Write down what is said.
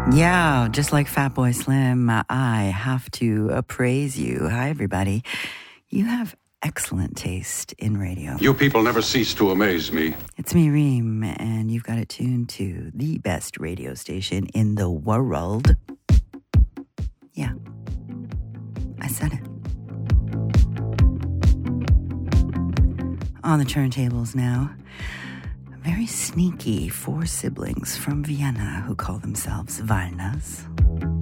Yeah, just like Fatboy Slim, I have to appraise you. Hi, everybody. You have excellent taste in radio. You people never cease to amaze me. It's me, Reem, and you've got it tuned to the best radio station in the world. Yeah, I said it. On the turntables now, very sneaky 4 siblings from Vienna who call themselves Valnas.